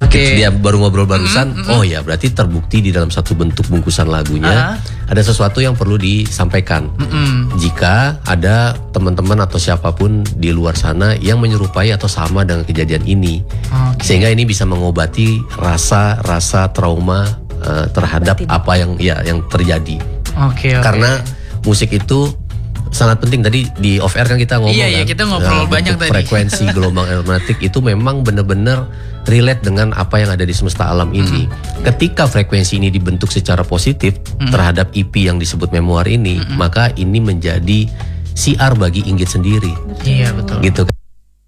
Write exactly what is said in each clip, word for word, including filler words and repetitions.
Okay. Dia baru ngobrol barusan, mm-hmm. oh ya berarti terbukti di dalam satu bentuk bungkusan lagunya uh-huh. ada sesuatu yang perlu disampaikan. Mm-hmm. Jika ada teman-teman atau siapapun di luar sana yang menyerupai atau sama dengan kejadian ini, okay. sehingga ini bisa mengobati rasa-rasa trauma uh, terhadap Berarti. apa yang ya yang terjadi. Okay, okay. Karena musik itu sangat penting. Tadi di off air kan kita ngomong iya, kan, iya, kita ngobrol uh, banyak tadi. Frekuensi gelombang elektromagnetik itu memang benar-benar relate dengan apa yang ada di semesta alam ini. Mm-hmm. Ketika frekuensi ini dibentuk secara positif mm-hmm. terhadap E P yang disebut memoir ini, mm-hmm. maka ini menjadi siar bagi Inggit sendiri. Iya betul. Gitu kan.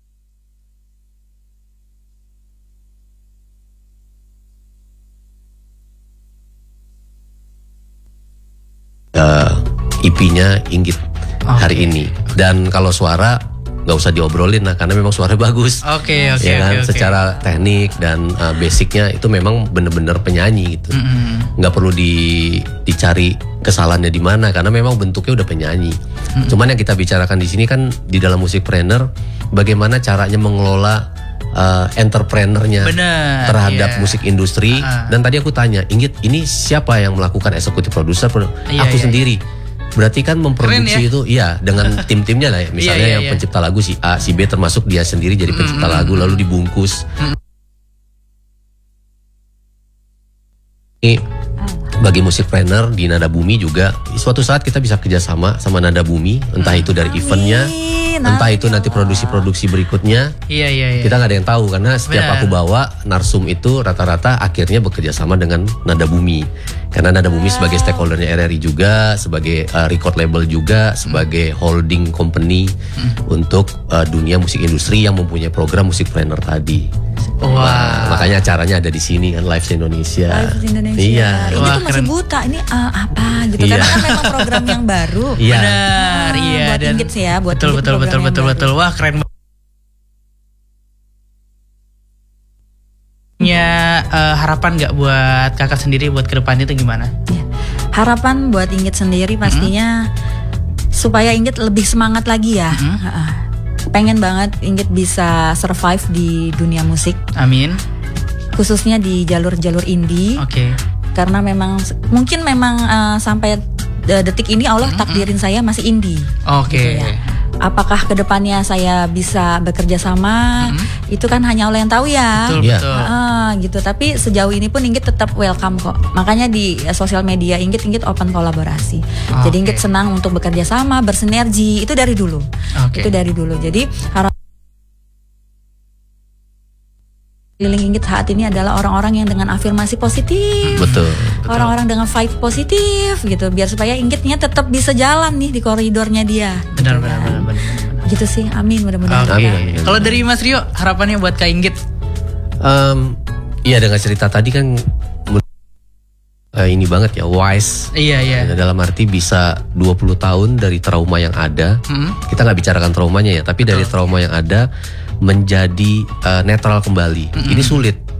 Uh, E P-nya Inggit okay. hari ini. Dan kalau suara nggak usah diobrolin lah, karena memang suaranya bagus. Oke okay, oke okay, ya kan, okay, secara okay. teknik dan uh, basicnya itu memang bener-bener penyanyi gitu. Mm-hmm. Nggak perlu di, dicari kesalahannya di mana, karena memang bentuknya udah penyanyi. Mm-hmm. Cuman yang kita bicarakan di sini kan di dalam Musikpreneur, bagaimana caranya mengelola uh, entrepreneurnya Bener, terhadap yeah. musik industri. Uh-huh. Dan tadi aku tanya, Inggit, ini siapa yang melakukan eksekutif produser? Yeah, aku yeah, sendiri. Berarti kan memproduksi ya? itu iya dengan tim-timnya lah ya. Misalnya yeah, yeah, yang yeah. pencipta lagu si A, si B, termasuk dia sendiri jadi pencipta mm-hmm. lagu lalu dibungkus. Mm-hmm. Ini bagi Musikpreneur di Nada Bumi juga suatu saat kita bisa kerjasama sama Nada Bumi, entah itu dari eventnya, entah itu nanti produksi-produksi berikutnya. Iya iya iya. Kita nggak ada yang tahu karena setiap Benar. aku bawa narsum itu rata-rata akhirnya bekerja sama dengan Nada Bumi. Karena Nada Bumi sebagai stakeholdernya R R I juga, sebagai uh, record label juga, sebagai holding company hmm. untuk uh, dunia musik industri yang mempunyai program Musikpreneur tadi. Wow. Nah, makanya acaranya ada di sini kan, Live Indonesia. Live Indonesia. Iya. Ini Wah, tuh masih keren. buta. Ini uh, apa gitu? Iya. Karena kan memang program yang baru. Iya. Benar, ah, iya. Buat Dan Inggit sih ya, buat betul betul betul betul betul. Wah keren. Punya uh, harapan nggak buat kakak sendiri buat kedepannya itu gimana? Ya. Harapan buat Inggit sendiri pastinya mm-hmm. supaya Inggit lebih semangat lagi ya. Mm-hmm. Pengen banget Inggit bisa survive di dunia musik. Amin. Khususnya di jalur-jalur indie. Oke. Okay. Karena memang mungkin memang uh, sampai detik ini Allah mm-hmm. takdirin saya masih indie. Oke. Okay. Gitu ya. Apakah kedepannya saya bisa bekerja sama? Mm-hmm. Itu kan hanya Allah yang tahu ya. Betul, yeah. betul. Uh, gitu. Tapi sejauh ini pun Inggit tetap welcome kok. Makanya di uh, sosial media Inggit Inggit open kolaborasi. Okay. Jadi Inggit senang untuk bekerja sama, bersinergi. Itu dari dulu. Okay. Itu dari dulu. Jadi harap keliling Inggit saat ini adalah orang-orang yang dengan afirmasi positif. Betul. Orang-orang dengan vibe positif gitu. Biar supaya Inggitnya tetap bisa jalan nih di koridornya dia. Benar, gitu benar, kan. benar, benar, benar. Gitu sih, amin mudah-mudahan. Okay. Amin. Kalau dari Mas Rio, harapannya buat Kak Inggit? Um, iya dengan cerita tadi kan uh, ini banget ya, wise. Iya, iya. Dalam arti bisa dua puluh tahun dari trauma yang ada. Hmm. Kita nggak bicarakan traumanya ya, tapi dari trauma yang ada menjadi uh, netral kembali. Mm-hmm. Ini sulit